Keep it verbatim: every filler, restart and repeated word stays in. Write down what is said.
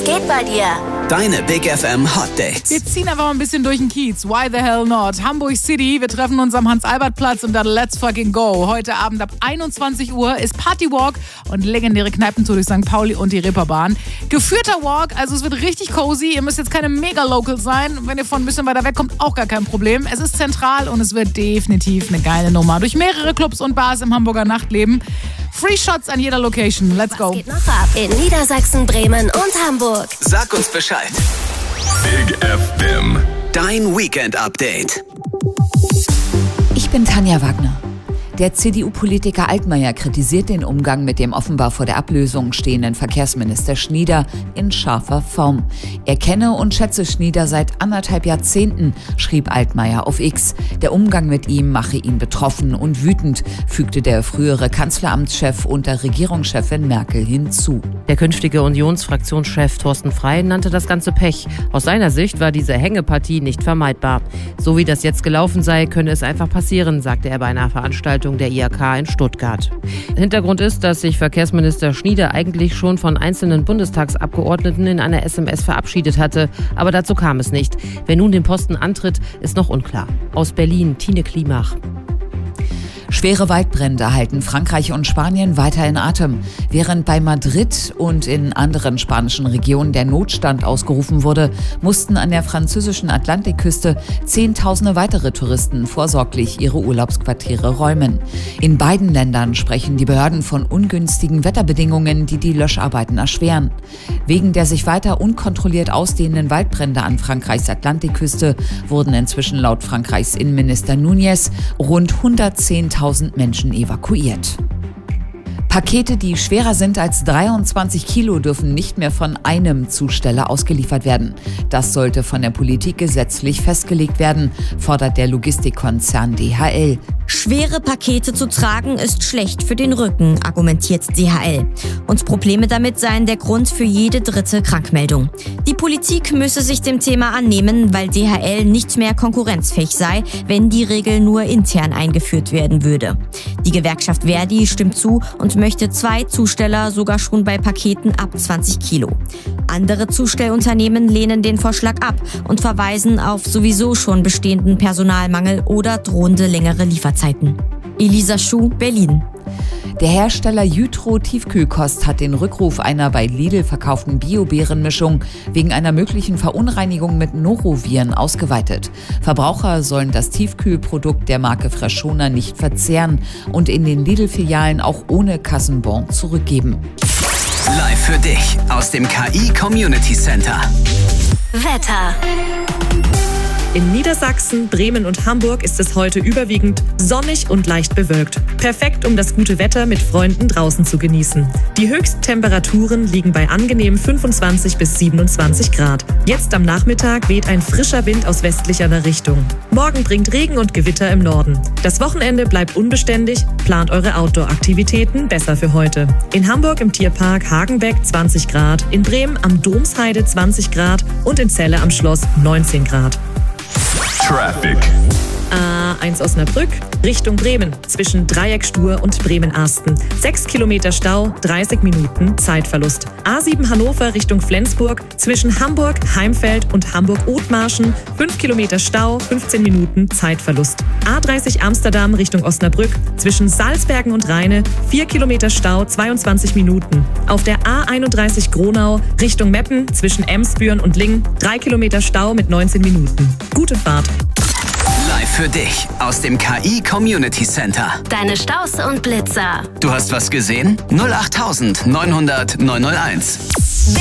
Was geht bei dir? Deine Big F M Hot Dates. Wir ziehen einfach mal ein bisschen durch den Kiez. Why the hell not? Hamburg City. Wir treffen uns am Hans-Albert-Platz und dann let's fucking go. Heute Abend ab einundzwanzig Uhr ist Partywalk und legendäre Kneipentour durch Sankt Pauli und die Reeperbahn. Geführter Walk, also es wird richtig cozy. Ihr müsst jetzt keine Mega-Local sein. Wenn ihr von ein bisschen weiter weg kommt, auch gar kein Problem. Es ist zentral und es wird definitiv eine geile Nummer. Durch mehrere Clubs und Bars im Hamburger Nachtleben. Free Shots an jeder Location. Let's go. Was geht noch ab in Niedersachsen, Bremen und Hamburg? Sag uns Bescheid. Big F M. Dein Weekend-Update. Ich bin Tanja Wagner. Der C D U-Politiker Altmaier kritisiert den Umgang mit dem offenbar vor der Ablösung stehenden Verkehrsminister Schnieder in scharfer Form. Er kenne und schätze Schnieder seit anderthalb Jahrzehnten, schrieb Altmaier auf X. Der Umgang mit ihm mache ihn betroffen und wütend, fügte der frühere Kanzleramtschef unter Regierungschefin Merkel hinzu. Der künftige Unionsfraktionschef Thorsten Frey nannte das Ganze Pech. Aus seiner Sicht war diese Hängepartie nicht vermeidbar. So wie das jetzt gelaufen sei, könne es einfach passieren, sagte er bei einer Veranstaltung der I H K in Stuttgart. Hintergrund ist, dass sich Verkehrsminister Schnieder eigentlich schon von einzelnen Bundestagsabgeordneten in einer S M S verabschiedet hatte, aber dazu kam es nicht. Wer nun den Posten antritt, ist noch unklar. Aus Berlin, Tine Klimach. Schwere Waldbrände halten Frankreich und Spanien weiter in Atem. Während bei Madrid und in anderen spanischen Regionen der Notstand ausgerufen wurde, mussten an der französischen Atlantikküste Zehntausende weitere Touristen vorsorglich ihre Urlaubsquartiere räumen. In beiden Ländern sprechen die Behörden von ungünstigen Wetterbedingungen, die die Löscharbeiten erschweren. Wegen der sich weiter unkontrolliert ausdehnenden Waldbrände an Frankreichs Atlantikküste wurden inzwischen laut Frankreichs Innenminister Núñez rund hundertzehntausend Menschen evakuiert. Pakete, die schwerer sind als dreiundzwanzig Kilo, dürfen nicht mehr von einem Zusteller ausgeliefert werden. Das sollte von der Politik gesetzlich festgelegt werden, fordert der Logistikkonzern D H L. Schwere Pakete zu tragen ist schlecht für den Rücken, argumentiert D H L. Und Probleme damit seien der Grund für jede dritte Krankmeldung. Die Politik müsse sich dem Thema annehmen, weil D H L nicht mehr konkurrenzfähig sei, wenn die Regel nur intern eingeführt werden würde. Die Gewerkschaft Verdi stimmt zu und möchte zwei Zusteller sogar schon bei Paketen ab zwanzig Kilo. Andere Zustellunternehmen lehnen den Vorschlag ab und verweisen auf sowieso schon bestehenden Personalmangel oder drohende längere Lieferzeiten. Elisa Schuh, Berlin. Der Hersteller Jytro Tiefkühlkost hat den Rückruf einer bei Lidl verkauften Bio-Beeren-Mischung wegen einer möglichen Verunreinigung mit Noroviren ausgeweitet. Verbraucher sollen das Tiefkühlprodukt der Marke Freshona nicht verzehren und in den Lidl-Filialen auch ohne Kassenbon zurückgeben. Live für dich aus dem K I Community Center. Wetter. In Niedersachsen, Bremen und Hamburg ist es heute überwiegend sonnig und leicht bewölkt. Perfekt, um das gute Wetter mit Freunden draußen zu genießen. Die Höchsttemperaturen liegen bei angenehmen fünfundzwanzig bis siebenundzwanzig Grad. Jetzt am Nachmittag weht ein frischer Wind aus westlicher Richtung. Morgen bringt Regen und Gewitter im Norden. Das Wochenende bleibt unbeständig, plant eure Outdoor-Aktivitäten besser für heute. In Hamburg im Tierpark Hagenbeck zwanzig Grad, in Bremen am Domsheide zwanzig Grad und in Celle am Schloss neunzehn Grad. Traffic. A eins Osnabrück, Richtung Bremen, zwischen Dreieckstur und Bremen-Arsten. sechs Kilometer Stau, dreißig Minuten Zeitverlust. A sieben Hannover Richtung Flensburg, zwischen Hamburg, Heimfeld und Hamburg-Othmarschen. fünf Kilometer Stau, fünfzehn Minuten Zeitverlust. A dreißig Amsterdam Richtung Osnabrück, zwischen Salzbergen und Rheine. vier Kilometer Stau, zweiundzwanzig Minuten. Auf der A einunddreißig Gronau Richtung Meppen, zwischen Emsbüren und Lingen. drei Kilometer Stau mit neunzehn Minuten. Gute Fahrt. Live für dich aus dem K I Community Center. Deine Staus und Blitzer. Du hast was gesehen? null acht neunhundert neunhunderteins.